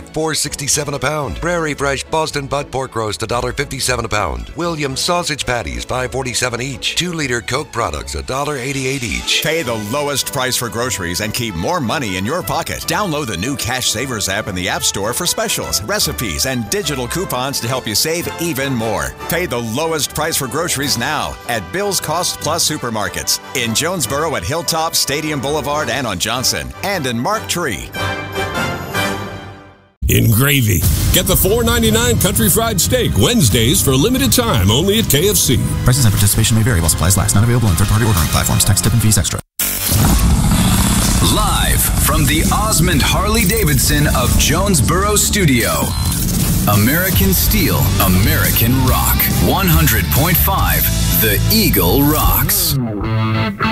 $4.67 a pound. Prairie Fresh Boston Butt Pork Roast, $1.57 a pound. Williams Sausage Patties, $5.47 each. 2-liter Coke products, $1.88 each. Pay the lowest price for groceries and keep more money in your pocket. Download the new Cash Savers app in the App Store for specials, recipes, and digital coupons to help you save even more. Pay the lowest price for groceries now at Bill's Cost Plus Supermarkets in Jonesboro at Hilltop, Stadium Boulevard, and on Johnson, and in Mark Tree. In gravy. Get the $4.99 Country Fried Steak Wednesdays for a limited time only at KFC. Prices and participation may vary while supplies last. Not available on third-party ordering platforms. Tax, tip, and fees extra. Live from the Osmond Harley-Davidson of Jonesboro Studio. American Steel, American Rock. 100.5 The Eagle Rocks.